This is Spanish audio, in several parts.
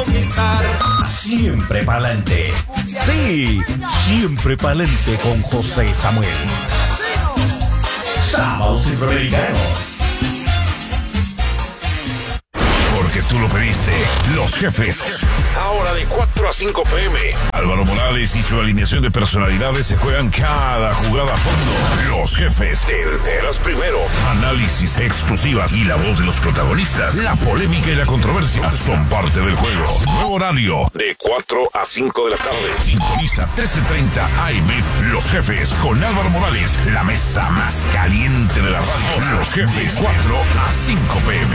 comenzar. Siempre pa'lante. Sí, siempre pa'lante con José Samuel. Sábados Centroamericanos. Porque tú lo pediste. Los Jefes. Ahora de 4 a 5 p.m. Álvaro Morales y su alineación de personalidades se juegan cada jugada a fondo. Los Jefes. Te enteras primero. Análisis, exclusivas y la voz de los protagonistas. La polémica y la controversia son parte del juego. Nuevo horario de 4 a 5 de la tarde. Sintoniza 13:30 AM. Los Jefes con Álvaro Morales. La mesa más caliente de la radio. Los Jefes. 4 a 5 p.m.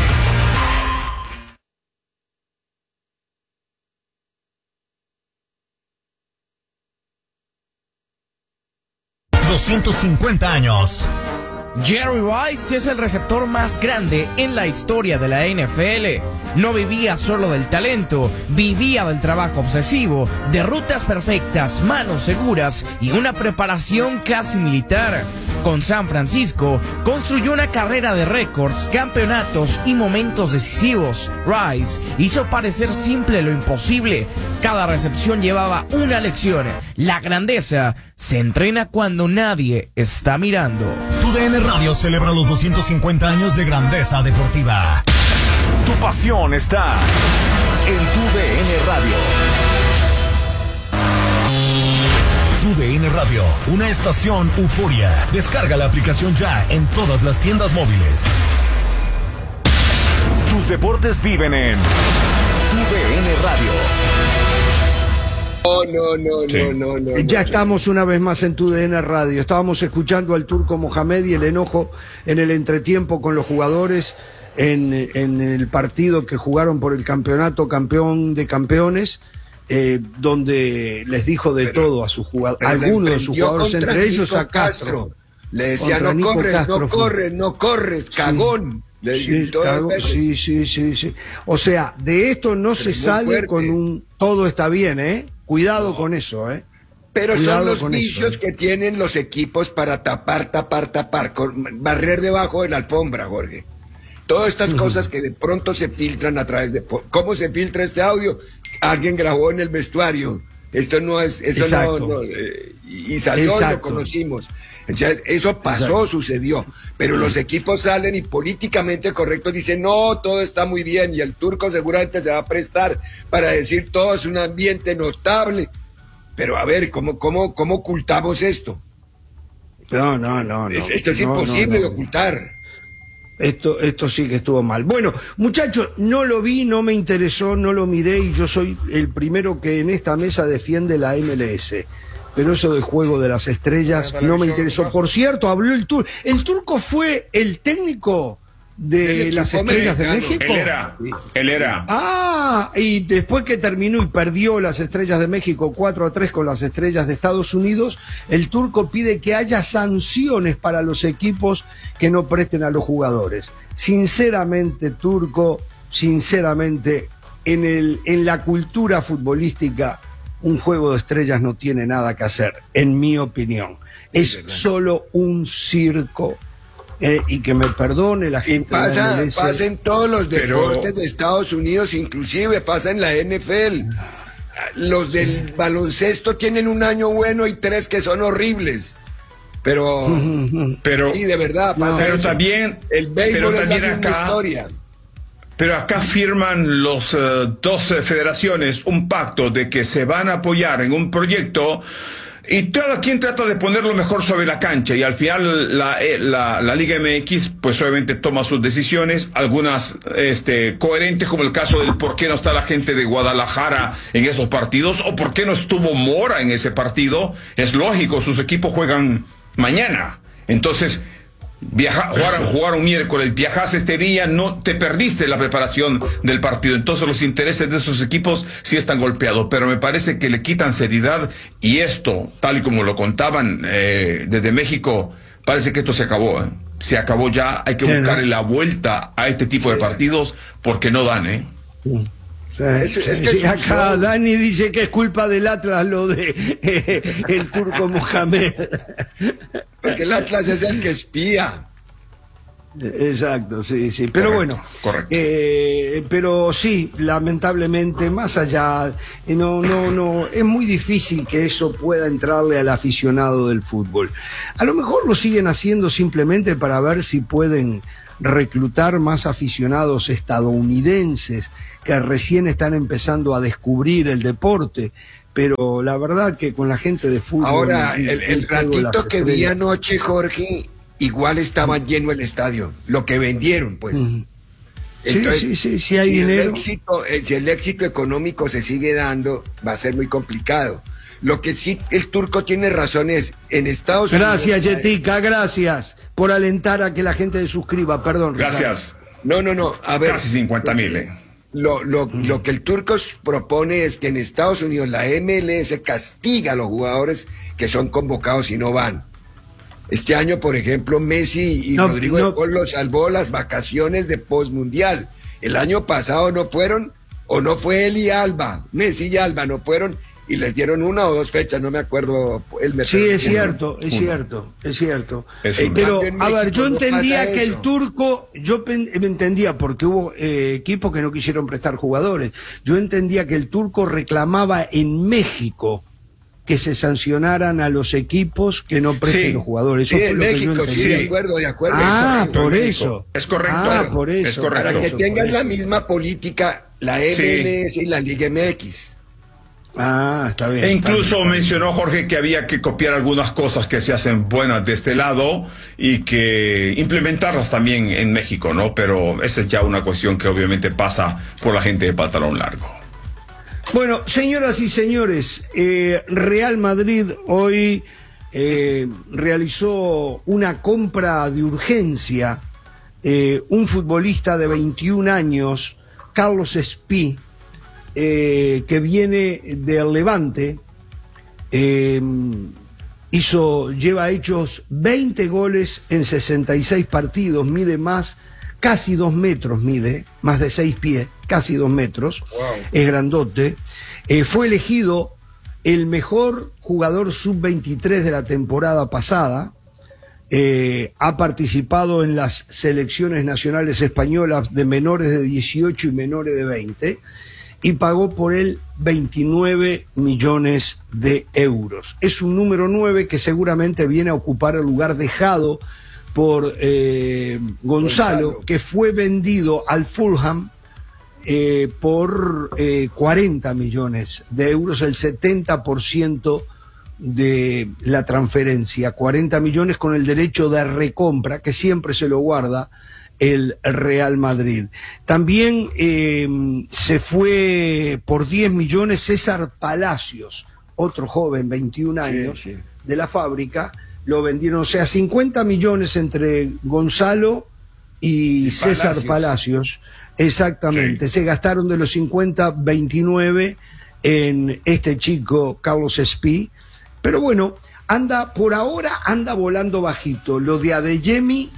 250 años. Jerry Rice es el receptor más grande en la historia de la NFL. No vivía solo del talento, vivía del trabajo obsesivo, de rutas perfectas, manos seguras y una preparación casi militar. Con San Francisco, construyó una carrera de récords, campeonatos y momentos decisivos. Rice hizo parecer simple lo imposible. Cada recepción llevaba una lección. La grandeza se entrena cuando nadie está mirando. TUDN Radio celebra los 250 años de grandeza deportiva. Tu pasión está en TUDN Radio. TUDN Radio, una estación euforia. Descarga la aplicación ya en todas las tiendas móviles. Tus deportes viven en TUDN Radio. No. Ya estamos una vez más en TUDN Radio. Estábamos escuchando al Turco Mohamed y el enojo en el entretiempo con los jugadores en el partido que jugaron por el campeonato campeón de campeones, donde les dijo de todo a sus jugadores, algunos de sus jugadores, entre ellos a Castro. Le decía, no corres, cagón. Sí. O sea, de esto no se sale con un todo está bien, Cuidado con eso, Pero Cuidado son los con vicios eso, que tienen los equipos para tapar, barrer debajo de la alfombra, Jorge. Todas estas cosas que de pronto se filtran a través de... ¿Cómo se filtra este audio? Alguien grabó en el vestuario. Esto no es... Y salió y lo conocimos. Entonces, eso pasó, sucedió. Pero los equipos salen y políticamente correctos dicen, no, todo está muy bien. Y el Turco seguramente se va a prestar para decir, todo es un ambiente notable. Pero a ver, ¿cómo ocultamos esto? No. Esto es imposible de ocultar. Esto sí que estuvo mal. Bueno, muchachos, no lo vi, no me interesó, no lo miré y yo soy el primero que en esta mesa defiende la MLS. Pero eso del juego de las estrellas no me interesó. Por cierto, habló el Turco. ¿El Turco fue el técnico de las Estrellas de México? Él era. Ah, y después que terminó y perdió las Estrellas de México 4-3 con las Estrellas de Estados Unidos, el Turco pide que haya sanciones para los equipos que no presten a los jugadores. Sinceramente, Turco, en la cultura futbolística, un juego de estrellas no tiene nada que hacer, en mi opinión. Es solo un circo. Y que me perdone la gente. Pasa en todos los deportes de Estados Unidos, inclusive pasa en la NFL. Los del baloncesto tienen un año bueno y 3 que son horribles. Pero sí, de verdad pasa. Pero eso. También el béisbol es la misma acá, historia. Pero acá firman los 12 federaciones un pacto de que se van a apoyar en un proyecto. Y cada quien trata de poner lo mejor sobre la cancha y al final la Liga MX pues obviamente toma sus decisiones, algunas coherentes, como el caso del por qué no está la gente de Guadalajara en esos partidos o por qué no estuvo Mora en ese partido. Es lógico, sus equipos juegan mañana, entonces jugaron miércoles, viajas este día, no te perdiste la preparación del partido, entonces los intereses de esos equipos sí están golpeados, pero me parece que le quitan seriedad y esto, tal y como lo contaban desde México, parece que esto se acabó ya, hay que buscarle la vuelta a este tipo de partidos porque no dan, Acá Dani dice que es culpa del Atlas lo de el Turco Mohamed. Porque el Atlas es el que espía. Exacto, sí, sí. Pero Correcto, bueno, correcto. pero sí, lamentablemente, más allá, no, es muy difícil que eso pueda entrarle al aficionado del fútbol. A lo mejor lo siguen haciendo simplemente para ver si pueden reclutar más aficionados estadounidenses que recién están empezando a descubrir el deporte. Pero la verdad que con la gente de fútbol... Ahora, el ratito que vi anoche, Jorge, igual estaba lleno el estadio. Lo que vendieron, pues. Entonces, sí, hay dinero. Si el éxito económico se sigue dando, va a ser muy complicado. Lo que sí el turco tiene razón es, en Estados Unidos... Gracias, Yetica, gracias por alentar a que la gente se suscriba, perdón. Gracias. No, a ver... Casi 50,000, Lo que el turco propone es que en Estados Unidos la MLS castiga a los jugadores que son convocados y no van. Este año, por ejemplo, Messi y Rodrigo de Paul los salvó las vacaciones de postmundial. El año pasado no fueron, o no fue él y Alba, Messi y Alba no fueron, y les dieron 1 o 2 fechas, no me acuerdo. Sí, es cierto. Pero, a ver, yo entendía que el turco, me entendía, porque hubo equipos que no quisieron prestar jugadores, yo entendía que el turco reclamaba en México que se sancionaran a los equipos que no presten los jugadores. Eso sí, fue en lo México, que yo sí, de acuerdo. Por eso. Es correcto. Por eso. Es correcto. Para que tengan la misma política la MLS y la Liga MX. Está bien. E incluso mencionó Jorge que había que copiar algunas cosas que se hacen buenas de este lado y que implementarlas también en México, ¿no? Pero esa es ya una cuestión que obviamente pasa por la gente de pantalón largo. Bueno, señoras y señores, Real Madrid hoy realizó una compra de urgencia. Un futbolista de 21 años, Carlos Espí, que viene del Levante, lleva hechos 20 goles en 66 partidos, mide casi 2 metros, más de 6 pies, casi 2 metros, es grandote. Fue elegido el mejor jugador sub-23 de la temporada pasada. Ha participado en las selecciones nacionales españolas de menores de 18 y menores de 20 y pagó por él 29 millones de euros. Es un número 9 que seguramente viene a ocupar el lugar dejado por Gonzalo, que fue vendido al Fulham por 40 millones de euros, el 70% de la transferencia, 40 millones con el derecho de recompra, que siempre se lo guarda el Real Madrid. También se fue por 10 millones César Palacios, otro joven, 21 años, de la Fábrica. Lo vendieron, o sea, 50 millones entre Gonzalo y César Palacios. Exactamente, se gastaron de los 50, 29 en este chico Carlos Espí. Pero bueno, por ahora anda volando bajito. Lo de Adeyemi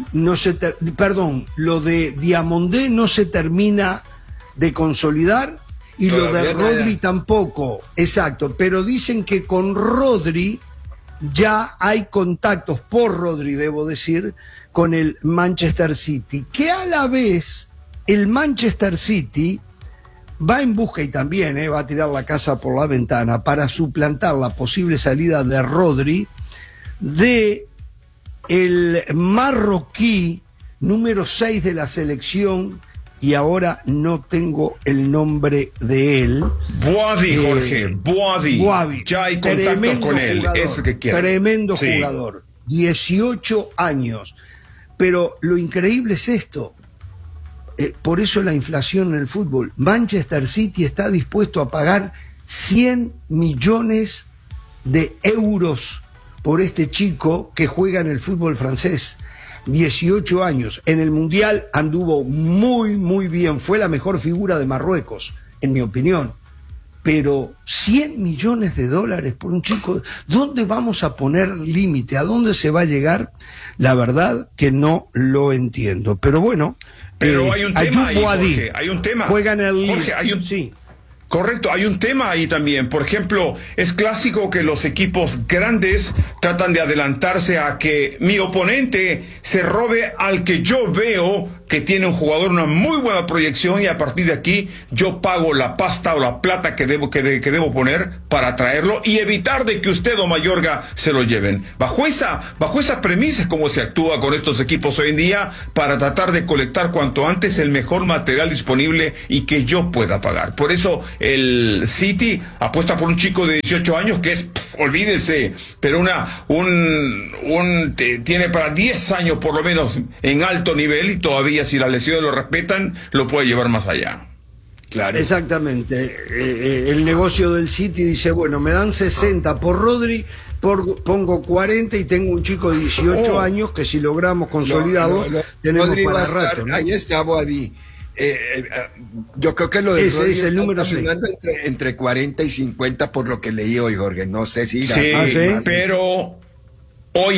lo de Diamondé no se termina de consolidar y lo de Rodri tampoco. Exacto, pero dicen que con Rodri ya hay contactos, por Rodri debo decir, con el Manchester City, que a la vez el Manchester City va en busca y también va a tirar la casa por la ventana para suplantar la posible salida de Rodri de el marroquí número 6 de la selección, y ahora no tengo el nombre de él. Boadi, Jorge, Boadi. Ya hay contactos con él, es el que quiere. Tremendo jugador, 18 años. Pero lo increíble es esto. Por eso la inflación en el fútbol. Manchester City está dispuesto a pagar 100 millones de euros por este chico que juega en el fútbol francés. 18 años. En el Mundial anduvo muy, muy bien. Fue la mejor figura de Marruecos, en mi opinión. Pero 100 millones de dólares por un chico, ¿dónde vamos a poner límite? ¿A dónde se va a llegar? La verdad que no lo entiendo. Pero bueno, pero hay un tema ahí, Jorge, hay un tema. Juegan el Jorge, Correcto, hay un tema ahí también. Por ejemplo, es clásico que los equipos grandes tratan de adelantarse a que mi oponente se robe al que yo veo que tiene un jugador una muy buena proyección, y a partir de aquí yo pago la pasta o la plata que debo poner para traerlo y evitar de que usted o Mayorga se lo lleven. Bajo esa premisa es como se actúa con estos equipos hoy en día, para tratar de colectar cuanto antes el mejor material disponible y que yo pueda pagar. Por eso el City apuesta por un chico de 18 años que es, olvídese, pero tiene para 10 años por lo menos en alto nivel, y todavía si las lesiones lo respetan, lo puede llevar más allá. Claro. Exactamente. El negocio del City dice, bueno, me dan 60 por Rodri, pongo 40 y tengo un chico de 18 años que si logramos consolidarlo, tenemos Rodri para va a estar, rato, ¿no? Ahí está Boadí. Yo creo que lo de ese es el número 6. Entre 40 y 50 por lo que leí hoy, Jorge. No sé si irá. Sí, ¿sí? pero hoy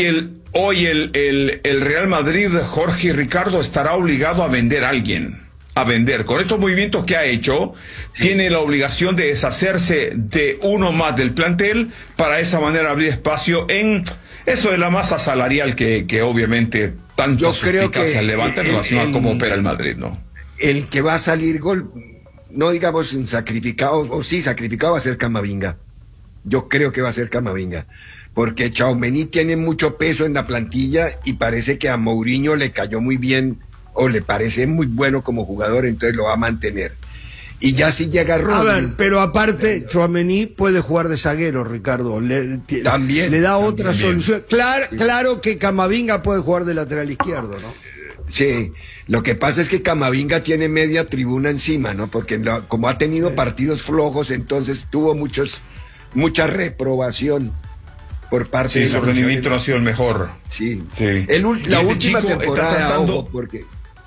el Real Madrid, Jorge y Ricardo, estará obligado a vender a alguien. A vender. Con estos movimientos que ha hecho, tiene la obligación de deshacerse de uno más del plantel, para de esa manera abrir espacio en eso de la masa salarial que obviamente tantas suspicacias levanta en relación a cómo opera el Madrid, ¿no? El que va a salir gol, no digamos sacrificado, o sí, sacrificado, va a ser Camavinga. Yo creo que va a ser Camavinga, porque Tchouaméni tiene mucho peso en la plantilla y parece que a Mourinho le cayó muy bien, o le parece muy bueno como jugador, entonces lo va a mantener. Y ya si llega Rodri... A ver, pero aparte, Tchouaméni puede jugar de zaguero, Ricardo. También. Le da otra solución. Claro que Camavinga puede jugar de lateral izquierdo, ¿no? Sí, lo que pasa es que Camavinga tiene media tribuna encima, ¿no? Porque como ha tenido partidos flojos, entonces tuvo mucha reprobación por parte de su rendimiento no ha sido el mejor. Sí. Sí. La última temporada, ojo, porque...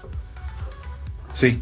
Sí,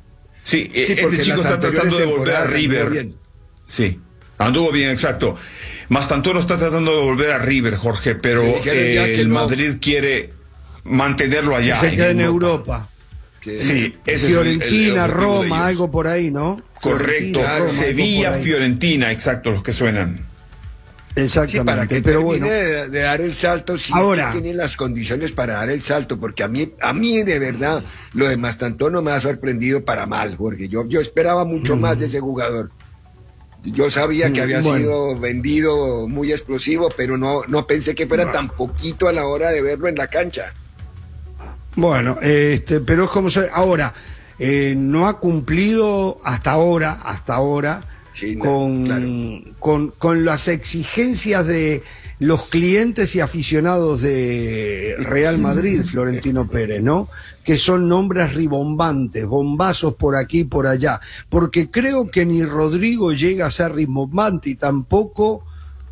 este chico está tratando de volver a River. Sí, anduvo bien, exacto. Mastantoro está tratando de volver a River, Jorge, pero el Madrid quiere mantenerlo allá. Que se quede en Europa. Sí, ese Fiorentina, es Roma, algo por ahí, ¿no? Correcto, Roma, Sevilla, Fiorentina, exacto, los que suenan. Exactamente, sí, para que pero termine bueno. de dar el salto, si ahora, es que tiene las condiciones para dar el salto, porque a mí de verdad lo de Mastantuono me ha sorprendido para mal, Jorge. Yo esperaba mucho más de ese jugador. Yo sabía que había sido vendido muy explosivo, pero no pensé que fuera tan poquito a la hora de verlo en la cancha. Bueno, pero es como ahora, no ha cumplido hasta ahora sí, con las exigencias de los clientes y aficionados de Real Madrid, Florentino Pérez, ¿no? Que son nombres ribombantes, bombazos por aquí y por allá, porque creo que ni Rodrigo llega a ser rimbombante y tampoco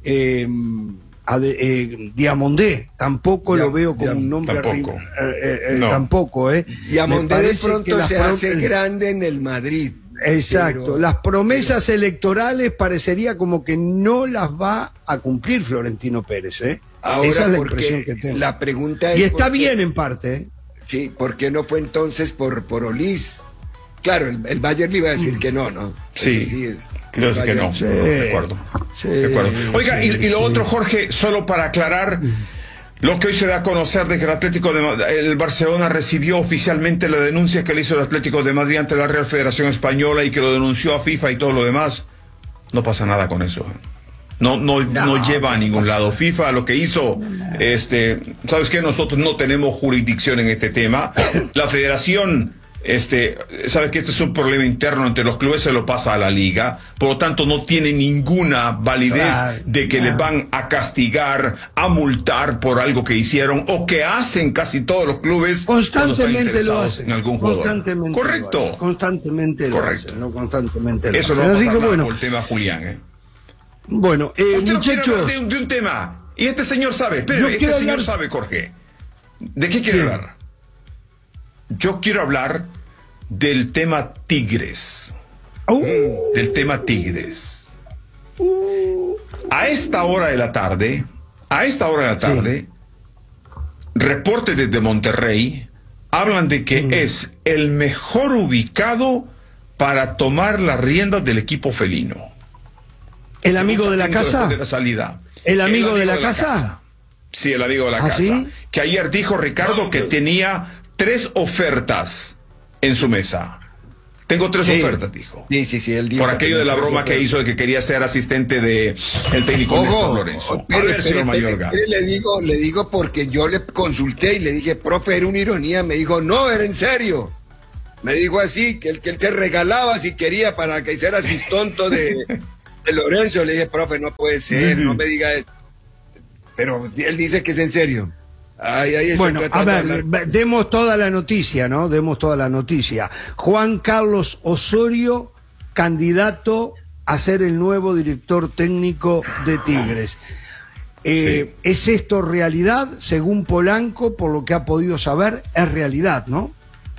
Diamondé, tampoco lo veo como un nombre tampoco, Diamondé de pronto se hace grande en el Madrid. Exacto, pero... las promesas electorales parecería como que no las va a cumplir Florentino Pérez, Ahora, esa es la impresión que tengo. La pregunta es, y está bien en parte, Sí, ¿por qué no fue entonces por Olís? Claro, el Bayern le iba a decir que no. Sí, creo que no. Sí. De acuerdo. Sí. De acuerdo. Oiga, y lo otro, Jorge, solo para aclarar, lo que hoy se da a conocer de que el Barcelona recibió oficialmente la denuncia que le hizo el Atlético de Madrid ante la Real Federación Española y que lo denunció a FIFA y todo lo demás. No pasa nada con eso. No lleva a ningún lado. FIFA lo que hizo, ¿sabes qué? Nosotros no tenemos jurisdicción en este tema. La federación, sabe que este es un problema interno entre los clubes, se lo pasa a la liga, por lo tanto no tiene ninguna validez de que les van a castigar, a multar por algo que hicieron o que hacen casi todos los clubes constantemente lo hacen en algún jugador. Correcto. Constantemente lo hacen, no constantemente lo eso hacen. No va a pasar nada por el tema Julián, Bueno, muchachos, de un tema, y este señor sabe, señor sabe, Jorge. ¿De qué quiere hablar? Yo quiero hablar del tema Tigres. Del tema Tigres. A esta hora de la tarde, reportes desde Monterrey hablan de que es el mejor ubicado para tomar las riendas del equipo felino. ¿El amigo de la casa? De la salida. ¿El amigo de la casa? Sí, el amigo de la casa. ¿Sí? Que ayer dijo Ricardo que tenía 3 ofertas en su mesa. Tengo 3 ofertas, dijo. Sí, él dijo. Por aquello de la broma que hizo de que quería ser asistente de el técnico Néstor Lorenzo. Señor Mayorga. Le digo porque yo le consulté y le dije, profe, era una ironía. Me dijo, no, era en serio. Me dijo así, que él se regalaba si quería para que hiciera así tonto de Lorenzo. Le dije, profe, no puede ser, no me diga eso. Pero él dice que es en serio. Bueno, a ver, demos toda la noticia, ¿no? Demos toda la noticia. Juan Carlos Osorio, candidato a ser el nuevo director técnico de Tigres. Sí. ¿Es esto realidad? Según Polanco, por lo que ha podido saber, es realidad, ¿no?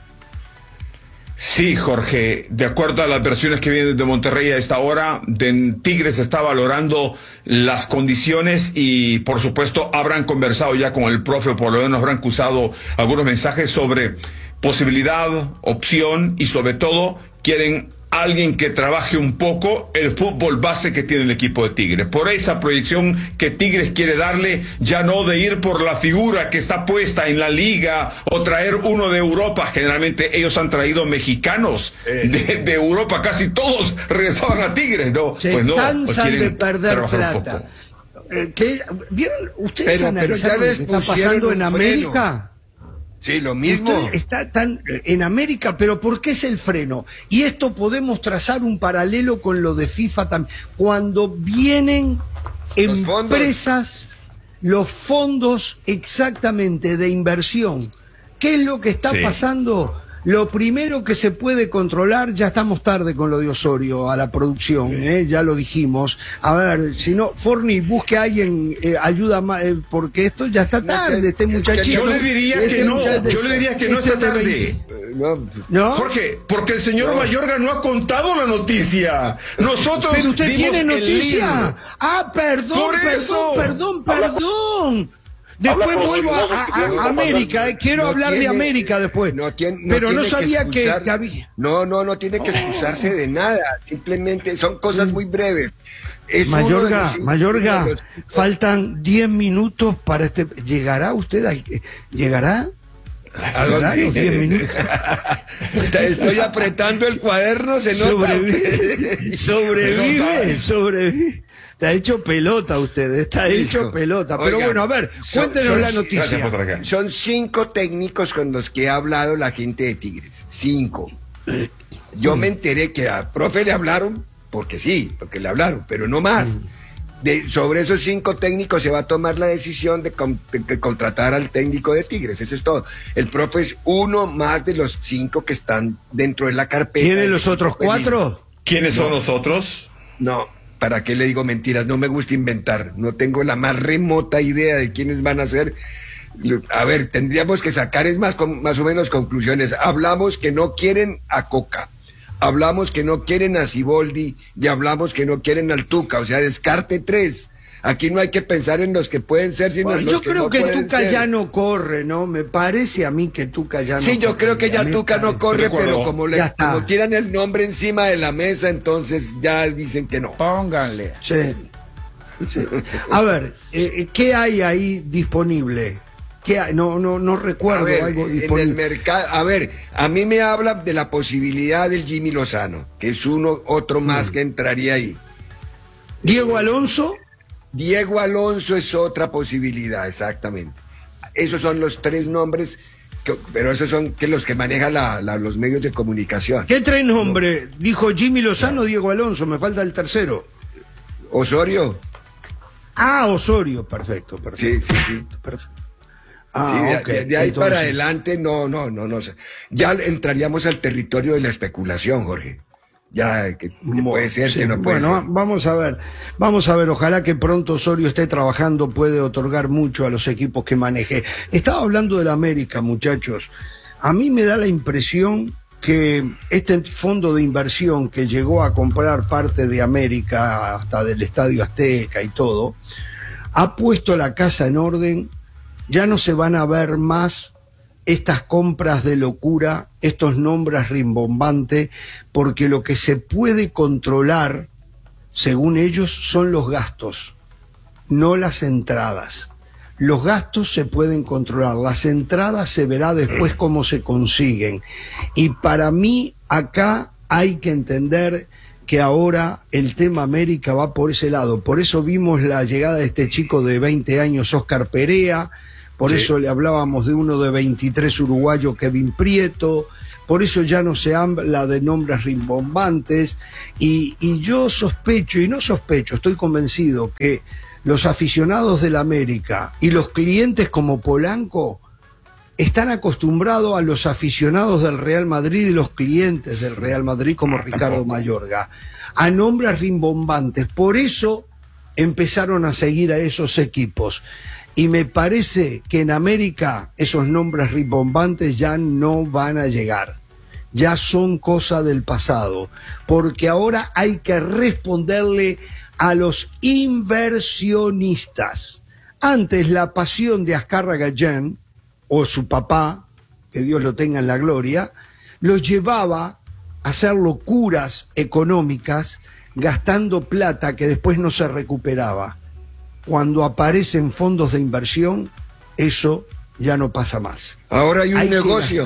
Sí, Jorge, de acuerdo a las versiones que vienen de Monterrey a esta hora, Tigres está valorando las condiciones y por supuesto habrán conversado ya con el profe, por lo menos habrán cruzado algunos mensajes sobre posibilidad, opción y sobre todo quieren alguien que trabaje un poco el fútbol base que tiene el equipo de Tigres. Por esa proyección que Tigres quiere darle, ya no de ir por la figura que está puesta en la liga o traer uno de Europa. Generalmente ellos han traído mexicanos de Europa, casi todos regresaban a Tigres, ¿no? Se cansan de perder plata. ¿Vieron ustedes analizaron lo que está pasando en América? Sí, lo mismo. Está tan en América, pero ¿por qué es el freno? Y esto podemos trazar un paralelo con lo de FIFA también. Cuando vienen empresas, los fondos exactamente de inversión, ¿qué es lo que está pasando? Lo primero que se puede controlar, ya estamos tarde con lo de Osorio, a la producción, ya lo dijimos. A ver, si no, Forni, busque a alguien, ayuda más, porque esto ya está tarde, este muchachito. Yo le diría que no está tarde. ¿No? Jorge, porque el señor Mayorga no ha contado la noticia. Nosotros Pero usted tiene noticia. Perdón. Después vuelvo a América, quiero hablar de América después. Pero no sabía que había. No tiene que excusarse de nada. Simplemente son cosas muy breves. Mayorga, faltan 10 minutos para este. ¿Llegará usted? ¿Llegará? ¿A los 10 minutos? Estoy apretando el cuaderno, se nota. Sobrevive. Está hecho pelota usted, hecho pelota. Pero oigan, bueno, a ver, cuéntenos la noticia. Son 5 técnicos con los que ha hablado la gente de Tigres. 5. Yo me enteré que a profe le hablaron, porque le hablaron, pero no más. Sobre esos 5 técnicos se va a tomar la decisión de contratar al técnico de Tigres, eso es todo. El profe es uno más de los 5 que están dentro de la carpeta. ¿Tienen los otros 4? ¿Quiénes son los otros? No. ¿Para qué le digo mentiras? No me gusta inventar. No tengo la más remota idea de quiénes van a ser. A ver, tendríamos que sacar más o menos conclusiones. Hablamos que no quieren a Coca. Hablamos que no quieren a Siboldi y hablamos que no quieren al Tuca. O sea, descarte 3. Aquí no hay que pensar en los que pueden ser, sino en los que no pueden ser. Yo creo que Tuca ya no corre, ¿no? Me parece a mí que Tuca ya no corre. Sí, yo creo que ya Tuca no corre, pero como tiran el nombre encima de la mesa, entonces ya dicen que no. Pónganle. Sí. A ver, ¿qué hay ahí disponible? ¿Qué hay? No recuerdo algo disponible. En el mercado, a ver, a mí me habla de la posibilidad del Jimmy Lozano, que es otro más que entraría ahí. ¿Diego Alonso? Diego Alonso es otra posibilidad, exactamente. Esos son los 3 nombres, pero esos son los que manejan los medios de comunicación. ¿Qué 3 nombres? Dijo Jimmy Lozano, Diego Alonso, me falta el tercero. Osorio. Osorio, perfecto. Sí. Perfecto. De ahí entonces, para adelante, no. Ya entraríamos al territorio de la especulación, Jorge. Ya, que puede ser, que no puede ser. Bueno, vamos a ver, ojalá que pronto Osorio esté trabajando, puede otorgar mucho a los equipos que maneje. Estaba hablando de la América, muchachos. A mí me da la impresión que este fondo de inversión que llegó a comprar parte de América, hasta del Estadio Azteca y todo, ha puesto la casa en orden, ya no se van a ver más estas compras de locura, estos nombres rimbombantes, porque lo que se puede controlar, según ellos, son los gastos, no las entradas. Los gastos se pueden controlar, las entradas se verá después cómo se consiguen. Y para mí acá hay que entender que ahora el tema América va por ese lado. Por eso vimos la llegada de este chico de 20 años, Oscar Perea, por eso le hablábamos de uno de 23 uruguayo, Kevin Prieto, por eso ya no se habla de nombres rimbombantes, y yo sospecho, y no sospecho, estoy convencido que los aficionados del América y los clientes como Polanco están acostumbrados a los aficionados del Real Madrid y los clientes del Real Madrid como Ricardo Mayorga, a nombres rimbombantes. Por eso empezaron a seguir a esos equipos. Y me parece que en América esos nombres rimbombantes ya no van a llegar. Ya son cosa del pasado. Porque ahora hay que responderle a los inversionistas. Antes la pasión de Azcárraga Gallén, o su papá, que Dios lo tenga en la gloria, los llevaba a hacer locuras económicas, gastando plata que después no se recuperaba. Cuando aparecen fondos de inversión, eso ya no pasa más. Ahora hay un negocio.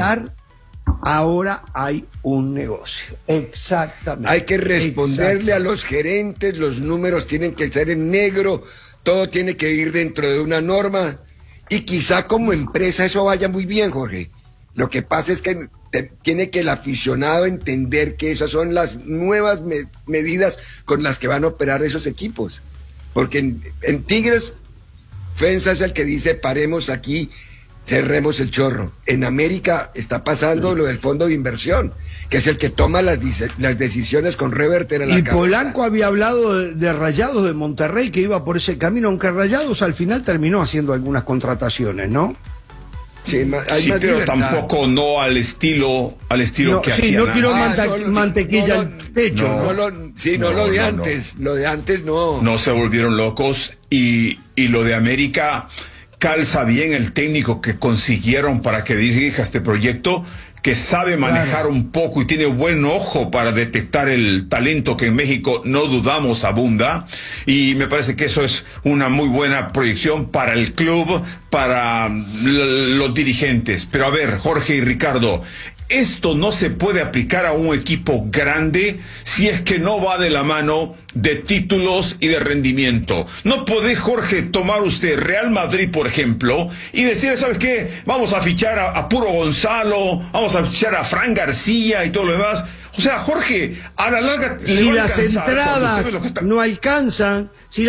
Ahora hay un negocio. Exactamente. Hay que responderle a los gerentes, los números tienen que ser en negro, todo tiene que ir dentro de una norma. Y quizá como empresa eso vaya muy bien, Jorge. Lo que pasa es que tiene que el aficionado entender que esas son las nuevas medidas con las que van a operar esos equipos. Porque en Tigres, Fensa es el que dice paremos aquí, cerremos el chorro. En América está pasando lo del fondo de inversión, que es el que toma las decisiones con Reverter en la cabeza. Y Polanco había hablado de Rayados de Monterrey, que iba por ese camino, aunque Rayados al final terminó haciendo algunas contrataciones, ¿no? Sí, pero libertad. Tampoco no al estilo que hacían. No quiero mantequilla al pecho. Lo de antes. Lo de antes no. No se volvieron locos y lo de América calza bien el técnico que consiguieron para que dirija este proyecto, que sabe manejar un poco y tiene buen ojo para detectar el talento que en México no dudamos abunda, y me parece que eso es una muy buena proyección para el club, para los dirigentes. Pero a ver, Jorge y Ricardo, esto no se puede aplicar a un equipo grande si es que no va de la mano de títulos y de rendimiento. No puede, Jorge, tomar usted Real Madrid, por ejemplo, y decir, ¿sabes qué? Vamos a fichar a Puro Gonzalo, vamos a fichar a Fran García y todo lo demás. O sea, Jorge, a la larga... Si las entradas no alcanzan,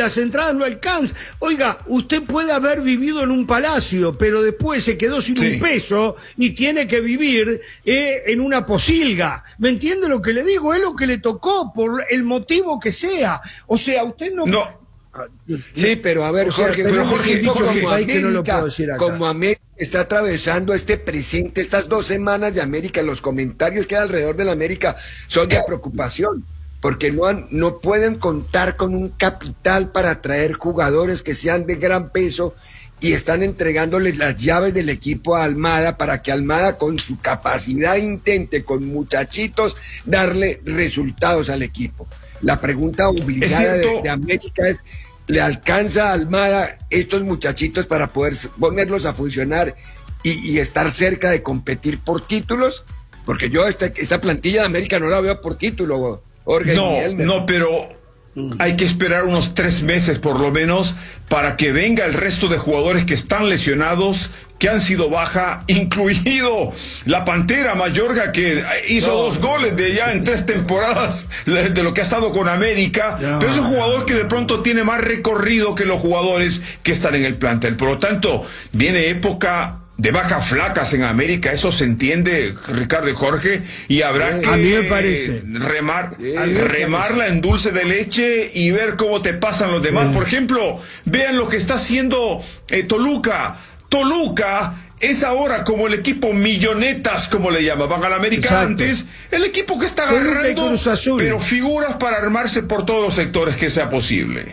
oiga, usted puede haber vivido en un palacio, pero después se quedó sin un peso y tiene que vivir en una posilga. ¿Me entiende lo que le digo? Es lo que le tocó, por el motivo que sea. O sea, usted no... Sí, pero a ver, Jorge, como América está atravesando este presente, estas 2 semanas de América, los comentarios que hay alrededor de la América son de preocupación, porque no pueden contar con un capital para traer jugadores que sean de gran peso, y están entregándoles las llaves del equipo a Almada para que Almada, con su capacidad, intente con muchachitos darle resultados al equipo. La pregunta obligada de América es, ¿le alcanza a Almada estos muchachitos para poder ponerlos a funcionar y estar cerca de competir por títulos? Porque yo esta plantilla de América no la veo por título, Jorge. No, pero hay que esperar unos 3 meses por lo menos para que venga el resto de jugadores que están lesionados, que han sido baja, incluido la Pantera Mayorga, que hizo 2 goles de ya en 3 temporadas de lo que ha estado con América, pero es un jugador que de pronto tiene más recorrido que los jugadores que están en el plantel. Por lo tanto, viene época de vacas flacas en América, eso se entiende, Ricardo y Jorge, y habrá que a mí me parece remarla en dulce de leche y ver cómo te pasan los demás. Por ejemplo, vean lo que está haciendo Toluca. Toluca es ahora como el equipo millonetas, como le llamaban al América antes, el equipo que está agarrando, pero figuras para armarse por todos los sectores que sea posible.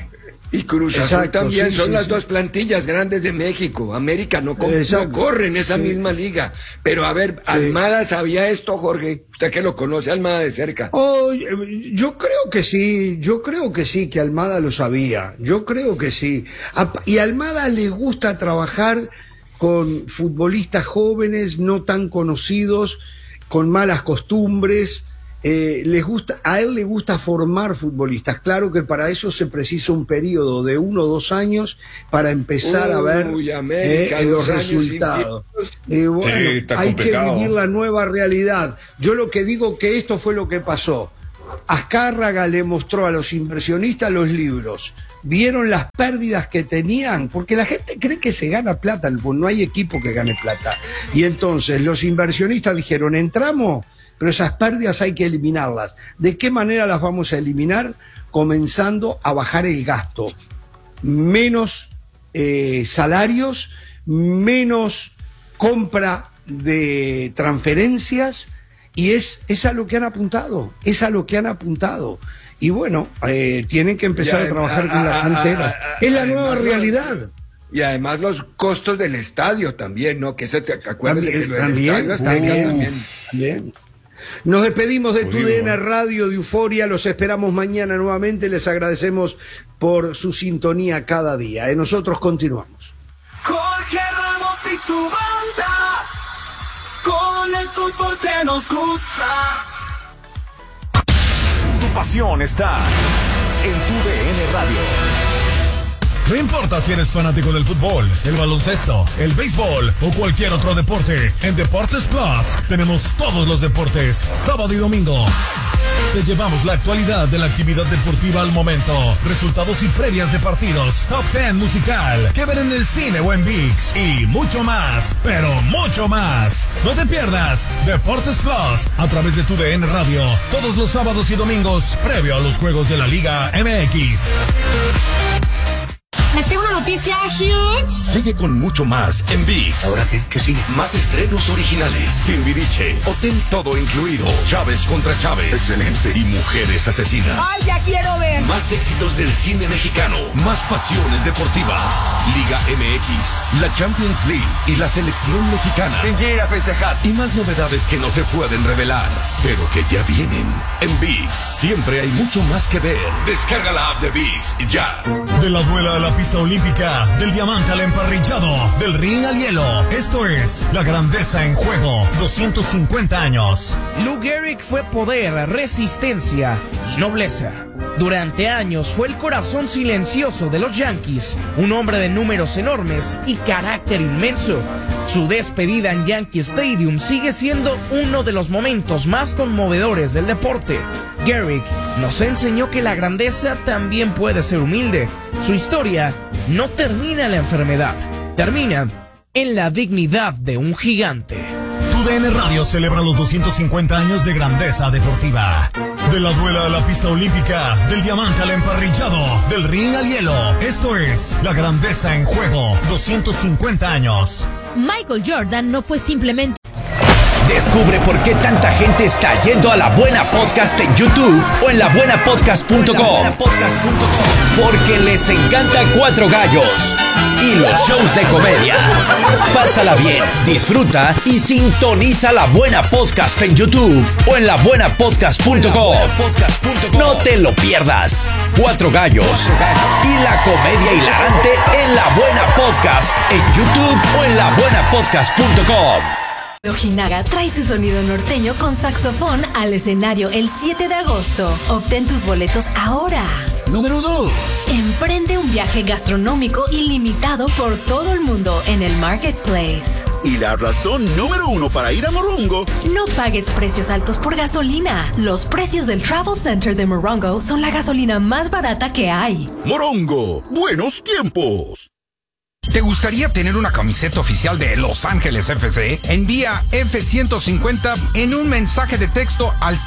Y Cruz Azul también, son las dos plantillas grandes de México. América no corre en esa misma liga. Pero a ver, ¿Almada sabía esto, Jorge? Usted que lo conoce, Almada de cerca. Yo creo que sí, que Almada lo sabía. Yo creo que sí. Y a Almada le gusta trabajar con futbolistas jóvenes, no tan conocidos, con malas costumbres. A él le gusta formar futbolistas. Claro que para eso se precisa un periodo de 1 o 2 años para empezar a ver los resultados. Hay que vivir la nueva realidad. Yo lo que digo que esto fue lo que pasó. Azcárraga le mostró a los inversionistas los libros. Vieron las pérdidas que tenían, porque la gente cree que se gana plata, no hay equipo que gane plata. Y entonces los inversionistas dijeron, entramos, pero esas pérdidas hay que eliminarlas. ¿De qué manera las vamos a eliminar? Comenzando a bajar el gasto. Menos salarios, menos compra de transferencias, y es a lo que han apuntado, Y bueno, tienen que empezar a trabajar con la cantera. Es la nueva realidad. Y además los costos del estadio también, ¿no? Que te acuerdas de que lo del estadio está también. Nos despedimos de TUDN Radio de Euforia, los esperamos mañana nuevamente, les agradecemos por su sintonía cada día. Nosotros continuamos. Jorge Ramos y su banda, con el fútbol que nos gusta. Tu pasión está en TUDN Radio. No importa si eres fanático del fútbol, el baloncesto, el béisbol o cualquier otro deporte, en Deportes Plus tenemos todos los deportes, sábado y domingo. Te llevamos la actualidad de la actividad deportiva al momento, resultados y previas de partidos, top 10 musical, que ver en el cine o en ViX y mucho más, pero mucho más. No te pierdas Deportes Plus a través de TUDN Radio, todos los sábados y domingos, previo a los juegos de la Liga MX. Les tengo una noticia huge. Sigue con mucho más en ViX. ¿Ahora qué? ¿Qué sigue? Más estrenos originales. Timbiriche, Hotel Todo Incluido, Chávez contra Chávez. Excelente. Y Mujeres Asesinas. ¡Ay, ya quiero ver! Más éxitos del cine mexicano. Más pasiones deportivas. Liga MX, la Champions League y la selección mexicana. ¿Quién quiere ir a festejar? Y más novedades que no se pueden revelar, pero que ya vienen. En ViX siempre hay mucho más que ver. Descarga la app de ViX ya. De la duela a la pista olímpica, del diamante al emparrillado, del ring al hielo. Esto es la grandeza en juego. 250 años. Lou Gehrig fue poder, resistencia y nobleza. Durante años fue el corazón silencioso de los Yankees, un hombre de números enormes y carácter inmenso. Su despedida en Yankee Stadium sigue siendo uno de los momentos más conmovedores del deporte. Gehrig nos enseñó que la grandeza también puede ser humilde. Su historia no termina en la enfermedad, termina en la dignidad de un gigante. TUDN Radio celebra los 250 años de grandeza deportiva. De la duela a la pista olímpica, del diamante al emparrillado, del ring al hielo. Esto es la grandeza en juego. 250 años. Michael Jordan no fue simplemente... Descubre por qué tanta gente está yendo a La Buena Podcast en YouTube o en labuenapodcast.com. Porque les encanta Cuatro Gallos y los shows de comedia. Pásala bien, disfruta y sintoniza La Buena Podcast en YouTube o en labuenapodcast.com. No te lo pierdas. Cuatro Gallos y la comedia hilarante en La Buena Podcast en YouTube o en labuenapodcast.com. Ojinaga trae su sonido norteño con saxofón al escenario el 7 de agosto. Obtén tus boletos ahora. Número 2. Emprende un viaje gastronómico ilimitado por todo el mundo en el Marketplace. Y la razón número 1 para ir a Morongo. No pagues precios altos por gasolina. Los precios del Travel Center de Morongo son la gasolina más barata que hay. Morongo, buenos tiempos. ¿Te gustaría tener una camiseta oficial de Los Ángeles FC? Envía F-150 en un mensaje de texto al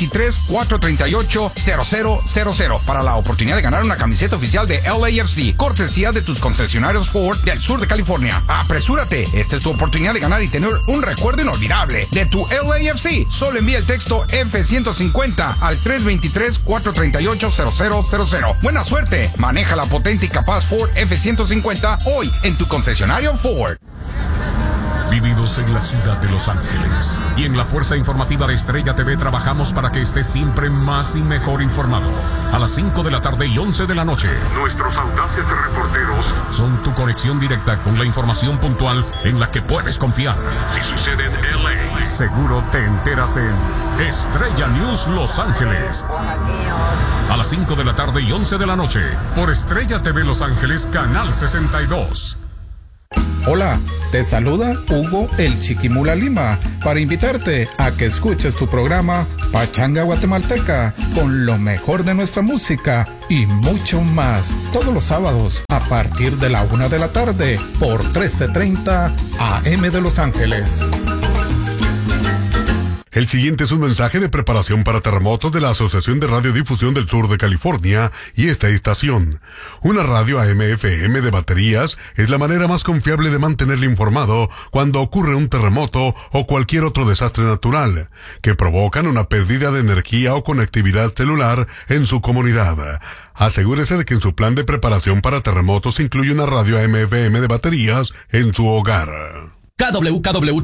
323-438-0000 para la oportunidad de ganar una camiseta oficial de LAFC, cortesía de tus concesionarios Ford del sur de California. ¡Apresúrate! Esta es tu oportunidad de ganar y tener un recuerdo inolvidable de tu LAFC. Solo envía el texto F-150 al 323-438-0000. ¡Buena suerte! Maneja la potente y capaz Ford F-150 hoy en tu concesionario Ford. Vivimos en la ciudad de Los Ángeles y en la Fuerza Informativa de Estrella TV trabajamos para que estés siempre más y mejor informado. A las 5 de la tarde y 11 de la noche, nuestros audaces reporteros son tu conexión directa con la información puntual en la que puedes confiar. Si sucede en LA, seguro te enteras en Estrella News Los Ángeles. A las 5 de la tarde y 11 de la noche, por Estrella TV Los Ángeles, Canal 62. Hola, te saluda Hugo el Chiquimula Lima para invitarte a que escuches tu programa Pachanga Guatemalteca con lo mejor de nuestra música y mucho más todos los sábados a partir de la 1 de la tarde por 1330 AM de Los Ángeles. El siguiente es un mensaje de preparación para terremotos de la Asociación de Radiodifusión del Sur de California y esta estación. Una radio AM/FM de baterías es la manera más confiable de mantenerle informado cuando ocurre un terremoto o cualquier otro desastre natural que provocan una pérdida de energía o conectividad celular en su comunidad. Asegúrese de que en su plan de preparación para terremotos incluye una radio AM/FM de baterías en su hogar. KWKW